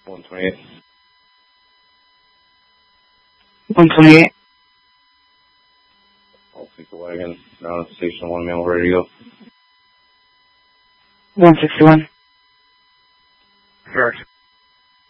128. 128. I'll take the wagon. Now it's station 1 mail ready to go. 161.